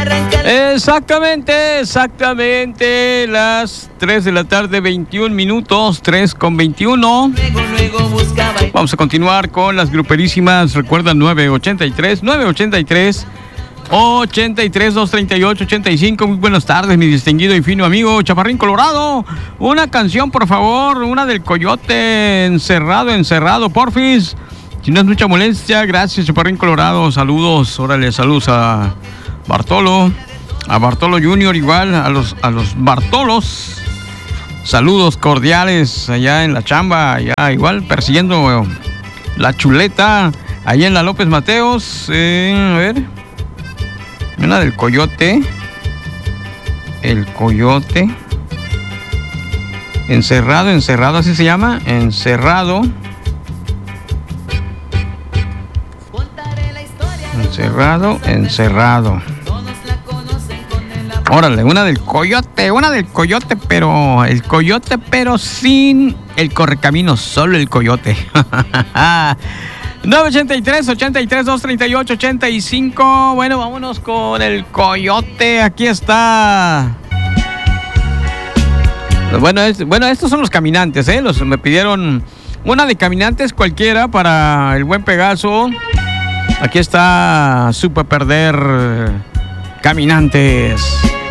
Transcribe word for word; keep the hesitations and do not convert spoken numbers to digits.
Exactamente, exactamente, las tres de la tarde, veintiún minutos, tres con veintiuno. Vamos a continuar con las gruperísimas. Recuerda, nueve ochenta y tres, nueve ochenta y tres, ochenta y tres, doscientos treinta y ocho, ochenta y cinco. Muy buenas tardes, mi distinguido y fino amigo Chaparrín Colorado. Una canción, por favor, una del Coyote, encerrado, encerrado, porfis. Si no es mucha molestia, gracias, Chaparrín Colorado. Saludos, órale, saludos a Bartolo, a Bartolo Junior igual, a los, a los Bartolos. Saludos cordiales allá en la chamba, allá igual, persiguiendo la chuleta, allá en la López Mateos. Eh, a ver, una del Coyote, el Coyote, encerrado, encerrado, así se llama, encerrado. Encerrado, encerrado. Órale, una del Coyote, una del Coyote, pero el Coyote, pero sin el correcaminos, solo el Coyote. nueve ochenta y tres, ochenta y tres, doscientos treinta y ocho, ochenta y cinco. Bueno, vámonos con el Coyote. Aquí está. Bueno, es, bueno, estos son los caminantes, ¿eh? Los, me pidieron una de caminantes cualquiera para el buen Pegaso. Aquí está, supe perder, caminantes.